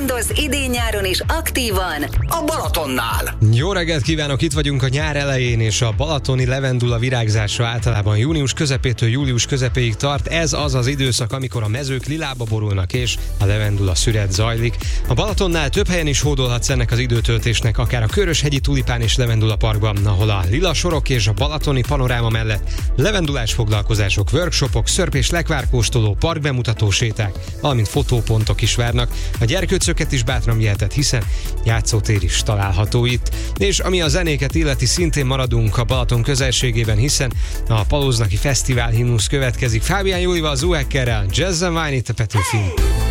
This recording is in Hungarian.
kalandoz idén-nyáron is aktívan a Balatonnál. Jó reggelt kívánok, itt vagyunk a nyár elején, és a balatoni levendula virágzása általában június közepétől július közepéig tart. Ez az az időszak, amikor a mezők lilába borulnak, és a levendula szüret zajlik. A Balatonnál több helyen is hódolhatsz ennek az időtöltésnek, akár a Köröshegyi Tulipán és Levendula Parkban, ahol a lila sorok és a balatoni panoráma mellett levendulás foglalkozások, workshopok, szörp és lekvárkóstoló, parkbemutató séták, valamint fotópontok is várnak. A gyerkőcöket is bátran viheted, hiszen játszótér is található itt. És ami a zenéket illeti, szintén maradunk a Balaton közelségében, hiszen a Palóznaki Fesztivál himnusz következik. Fábián Júlival, Zuhekkerrel, Jazz and Wine itt a Petőfin.